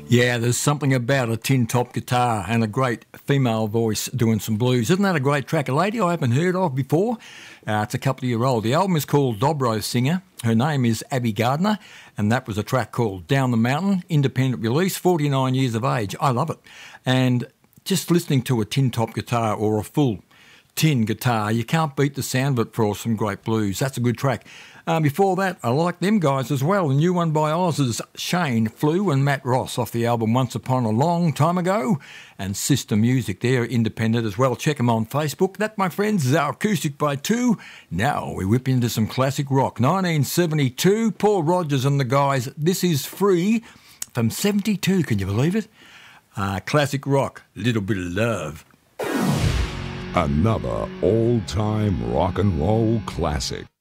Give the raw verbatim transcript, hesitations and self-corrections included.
Yeah, there's something about a tin top guitar and a great female voice doing some blues. Isn't that a great track? A lady I haven't heard of before. Uh, it's a couple of year old. The album is called Dobro Singer. Her name is Abby Gardner, and that was a track called Down the Mountain, independent release, forty-nine years of age. I love it. And just listening to a tin top guitar or a full tin guitar, you can't beat the sound of it for some great blues. That's a good track. Uh, before that, I like them guys as well. The new one by Oz's Shane Flew and Matt Ross off the album Once Upon a Long Time Ago, and Sister Music. They're independent as well. Check them on Facebook. That, my friends, is our Acoustic by Two. Now we whip into some classic rock. nineteen seventy-two, Paul Rodgers and the guys. This is Free from seventy-two. Can you believe it? Uh, classic rock, Little Bit of Love. Another old-time rock and roll classic.